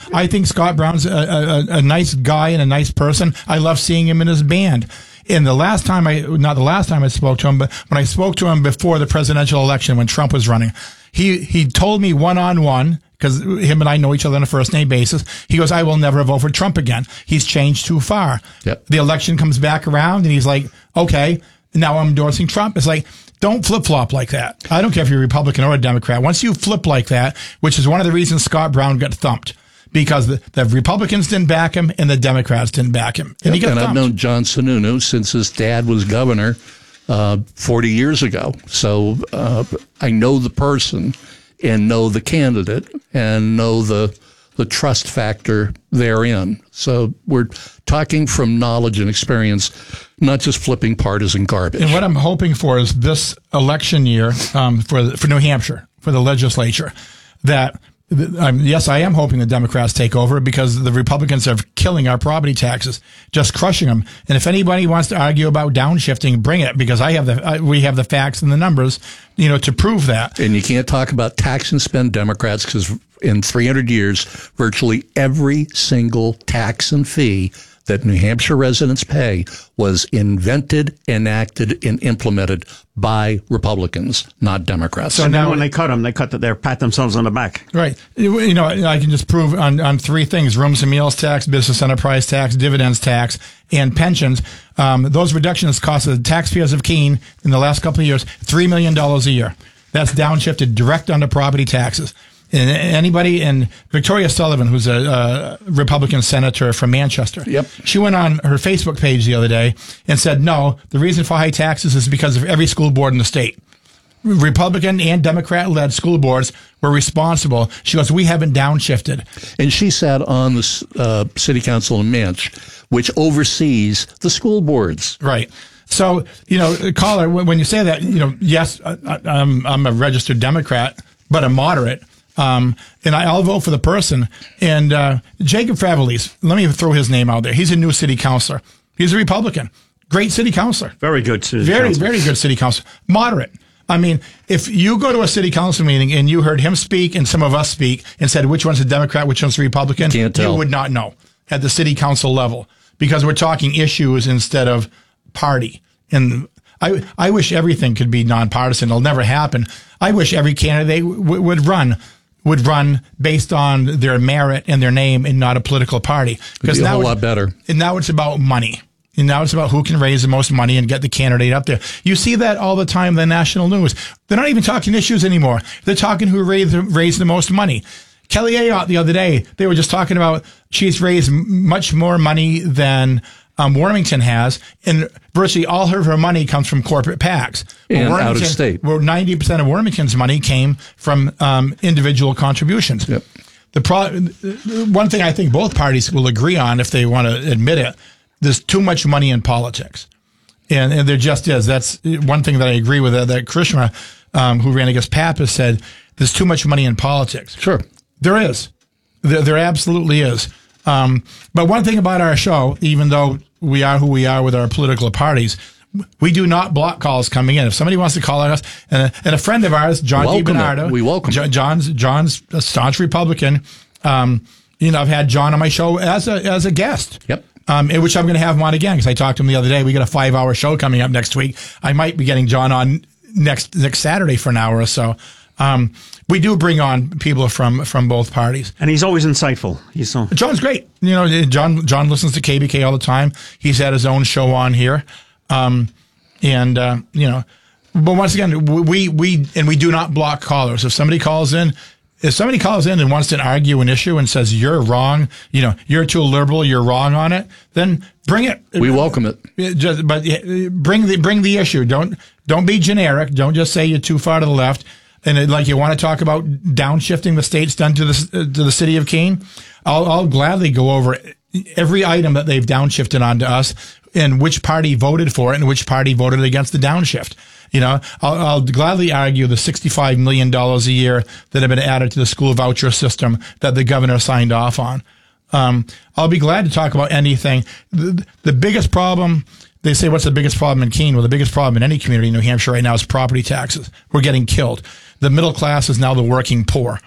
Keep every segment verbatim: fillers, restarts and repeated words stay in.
I think Scott Brown's a, a, a nice guy and a nice person. I love seeing him in his band. And the last time I, not the last time I spoke to him, but when I spoke to him before the presidential election when Trump was running, he, he told me one-on-one, because him and I know each other on a first-name basis. He goes, I will never vote for Trump again. He's changed too far. Yep. The election comes back around, and he's like, okay, now I'm endorsing Trump. It's like, don't flip-flop like that. I don't care if you're a Republican or a Democrat. Once you flip like that, which is one of the reasons Scott Brown got thumped, because the, the Republicans didn't back him and the Democrats didn't back him. And, yep, he got and thumped. I've known John Sununu since his dad was governor uh, forty years ago. So uh, I know the person and know the candidate and know the the trust factor therein. So we're talking from knowledge and experience, not just flipping partisan garbage. And what I'm hoping for is this election year um, for for New Hampshire, for the legislature, that um, yes, I am hoping the Democrats take over because the Republicans are killing our property taxes, just crushing them. And if anybody wants to argue about downshiftting, bring it, because I have the uh, we have the facts and the numbers, you know, to prove that. And you can't talk about tax and spend Democrats because in three hundred years, virtually every single tax and fee that New Hampshire residents pay was invented, enacted, and implemented by Republicans, not Democrats. So now when they cut them, they cut that they pat themselves on the back. Right. You know, I can just prove on, on three things: rooms and meals tax, business enterprise tax, dividends tax, and pensions. Um, those reductions cost the taxpayers of Keene in the last couple of years three million dollars a year. That's downshifted direct onto property taxes. And anybody, and Victoria Sullivan, who's a, a Republican senator from Manchester, yep. she went on her Facebook page the other day and said, no, the reason for high taxes is because of every school board in the state. Republican and Democrat-led school boards were responsible. She goes, we haven't downshifted. And she sat on the uh, city council in Manch, which oversees the school boards. Right. So, you know, caller, when you say that, you know, yes, I'm, I'm a registered Democrat, but a moderate. Um, and I, I'll vote for the person. And uh, Jacob Favelis, let me throw his name out there. He's a new city councilor. He's a Republican. Great city councilor. Very good city Very, councilor. very good city councilor. Moderate. I mean, if you go to a city council meeting and you heard him speak and some of us speak and said which one's a Democrat, which one's a Republican, Can't tell. you would not know at the city council level because we're talking issues instead of party. And I, I wish everything could be nonpartisan. It'll never happen. I wish every candidate w- would run would run based on their merit and their name and not a political party. Because now a whole lot better. And now it's about money. And now it's about who can raise the most money and get the candidate up there. You see that all the time in the national news. They're not even talking issues anymore. They're talking who raised, raised the most money. Kelly Ayotte the other day, they were just talking about she's raised much more money than um, Warmington has, and virtually all of her money comes from corporate PACs. And out of state. Where ninety percent of Warmington's money came from um, individual contributions. Yep. The pro- one thing I think both parties will agree on, if they want to admit it, there's too much money in politics. And, and there just is. That's one thing that I agree with, uh, that Krishna, um, who ran against Pappas, said there's too much money in politics. Sure. There is. There, there absolutely is. Um, but one thing about our show, even though we are who we are with our political parties, we do not block calls coming in. If somebody wants to call us, and a, and a friend of ours, John welcome DiBernardo, it. We welcome John, it. John's John's a staunch Republican. Um, you know, I've had John on my show as a as a guest. Yep. Um, in which I'm going to have him on again because I talked to him the other day. We got a five hour show coming up next week. I might be getting John on next next Saturday for an hour or so. Um, we do bring on people from, from both parties. And he's always insightful. He's so John's great. You know, John, John listens to K B K all the time. He's had his own show on here. Um, and, uh, you know, but once again, we, we, and we do not block callers. If somebody calls in, if somebody calls in and wants to argue an issue and says, you're wrong, you know, you're too liberal, you're wrong on it, then bring it. We welcome it. it just, but bring the, bring the issue. Don't, don't be generic. Don't just say you're too far to the left. And it, like you want to talk about downshifting the states done to the uh, to the city of Keene, I'll, I'll gladly go over every item that they've downshifted onto us and which party voted for it and which party voted against the downshift. You know, I'll, I'll gladly argue the sixty-five million dollars a year that have been added to the school voucher system that the governor signed off on. Um, I'll be glad to talk about anything. The, the biggest problem. They say, what's the biggest problem in Keene? Well, the biggest problem in any community in New Hampshire right now is property taxes. We're getting killed. The middle class is now the working poor.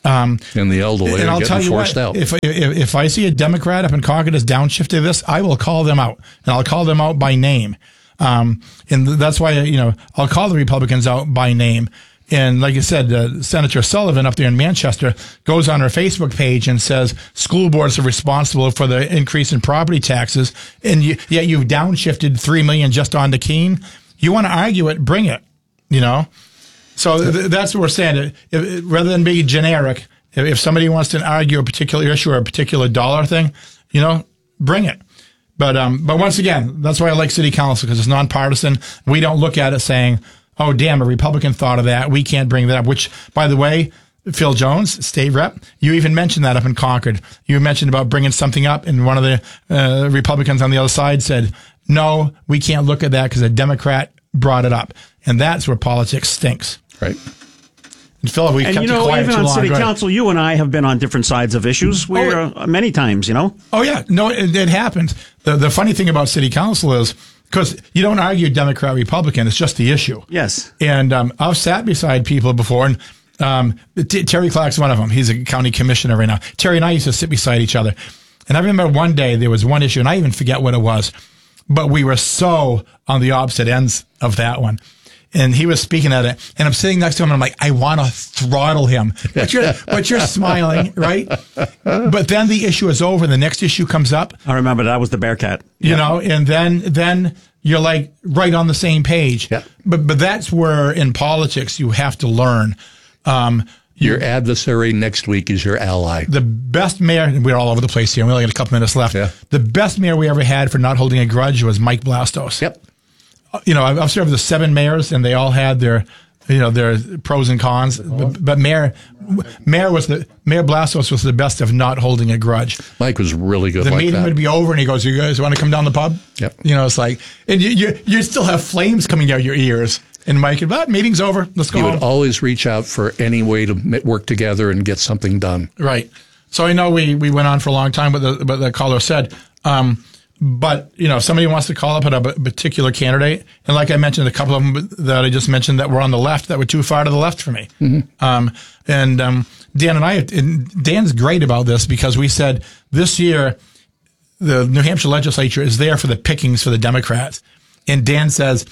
Um, and the elderly and are I'll getting tell you forced what, out. If, if if I see a Democrat up in Concord that's downshifted this, I will call them out, and I'll call them out by name. Um, and that's why, you know, I'll call the Republicans out by name. And like I said, uh, Senator Sullivan up there in Manchester goes on her Facebook page and says school boards are responsible for the increase in property taxes, and you, yet you've downshifted three million dollars just onto Keene. You want to argue it, bring it, you know. So th- that's what we're saying. If, if, rather than be generic, if, if somebody wants to argue a particular issue or a particular dollar thing, you know, bring it. But um, but once again, that's why I like city council, because it's nonpartisan. We don't look at it saying, "Oh, damn, a Republican thought of that. We can't bring that up." Which, by the way, Phil Jones, state rep, you even mentioned that up in Concord. You mentioned about bringing something up, and one of the uh, Republicans on the other side said, "No, we can't look at that because a Democrat brought it up," and that's where politics stinks. Right. And Phil, we And kept you know, it quiet even too on long. city Go ahead. council, you and I have been on different sides of issues. We're Oh, uh, many times, you know. Oh yeah, no, it, it happens. The the funny thing about city council is because you don't argue Democrat Republican, it's just the issue. Yes. And um, I've sat beside people before, and um, T- Terry Clark's one of them. He's a county commissioner right now. Terry and I used to sit beside each other, and I remember one day there was one issue, and I even forget what it was, but we were so on the opposite ends of that one. And he was speaking at it, and I'm sitting next to him, and I'm like, I want to throttle him. But you're, but you're smiling, right? But then the issue is over, and the next issue comes up, I remember that was the Bearcat. you know, and then then you're like right on the same page. Yeah. But but that's where in politics you have to learn. Um, Your adversary next week is your ally. the best mayor, and we're all over the place here. We only got a couple minutes left. Yeah. The best mayor we ever had for not holding a grudge was Mike Blastos. Yep. You know, I've I've served the seven mayors, and they all had their, you know, their pros and cons. But, but Mayor, Mayor was the Mayor Blastos was the best of not holding a grudge. Mike was really good The like meeting that. would be over, and he goes, "You guys want to come down the pub?" Yep. You know, it's like, and you you, you still have flames coming out your ears. And Mike, but meeting's over. Let's go He home. would always reach out for any way to m- work together and get something done. Right. So I know we, we went on for a long time, but the, but the caller said, um, but, you know, if somebody wants to call up at a particular candidate, and like I mentioned, a couple of them that I just mentioned that were on the left, that were too far to the left for me. Mm-hmm. Um, and um, Dan and I, and Dan's great about this because we said this year the New Hampshire legislature is there for the pickings for the Democrats. And Dan says,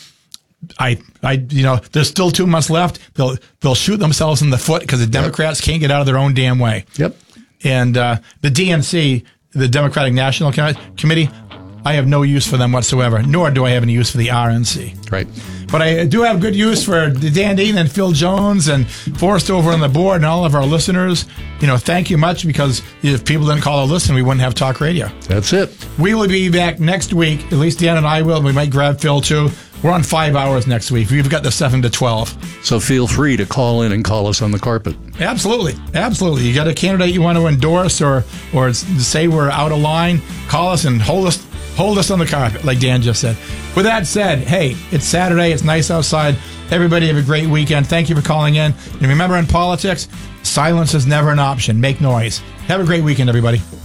I, I, you know, there's still two months left. They'll, they'll shoot themselves in the foot because the Democrats can't get out of their own damn way. Yep. And uh, the D N C, the Democratic National Com- Committee, I have no use for them whatsoever, nor do I have any use for the R N C. Right. But I do have good use for Dan Dean and Phil Jones and Forrest over on the board and all of our listeners. You know, thank you much, because if people didn't call or listen, we wouldn't have talk radio. That's it. We will be back next week. At least Dan and I will. We might grab Phil too. We're on five hours next week. We've got the seven to twelve. So feel free to call in and call us on the carpet. Absolutely. Absolutely. You got a candidate you want to endorse or or say we're out of line, call us and hold us hold us on the carpet, like Dan just said. With that said, hey, it's Saturday. It's nice outside. Everybody have a great weekend. Thank you for calling in. And remember, in politics, silence is never an option. Make noise. Have a great weekend, everybody.